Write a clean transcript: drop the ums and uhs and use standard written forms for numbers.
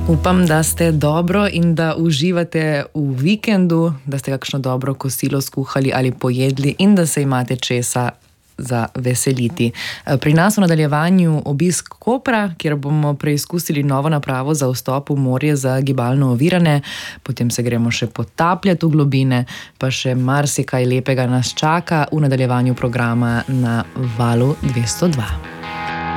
Upam, da ste dobro in da uživate v vikendu, da ste kakšno dobro kosilo skuhali ali pojedli in da se imate česa za veseliti. Pri nas v nadaljevanju obisk Kopra, kjer bomo preizkusili novo napravo za vstop v morje za gibalno ovirane, potem se gremo še potapljati v globine, pa še marsikaj lepega nas čaka v nadaljevanju programa na Valu 202.